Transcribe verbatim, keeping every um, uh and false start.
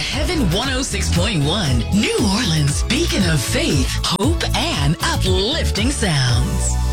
Heaven one oh six point one, New Orleans' beacon of faith, hope, and uplifting sounds.